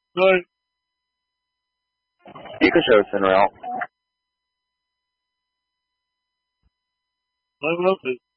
Good. You can show us en route. I will.